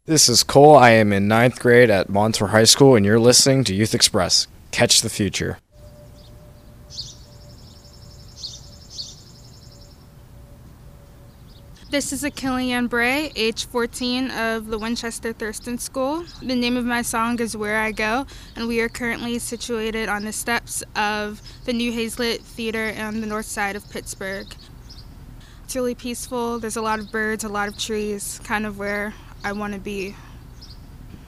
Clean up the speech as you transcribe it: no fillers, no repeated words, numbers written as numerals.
This is Cole. I am in ninth grade at Montour High School, and you're listening to Youth Express. Catch the future. This is Achillean Bray, age 14 of the Winchester Thurston School. The name of my song is Where I Go, and we are currently situated on the steps of the New Hazlitt Theater on the north side of Pittsburgh. It's really peaceful. There's a lot of birds, a lot of trees, kind of where I want to be.